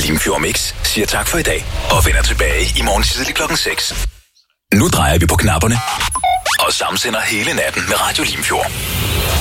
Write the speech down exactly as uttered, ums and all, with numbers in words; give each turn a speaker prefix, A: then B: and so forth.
A: Limfjord Mix siger tak for i dag og vender tilbage i morgen tidlig klokken seks. Nu drejer vi på knapperne og samsender hele natten med Radio Limfjord.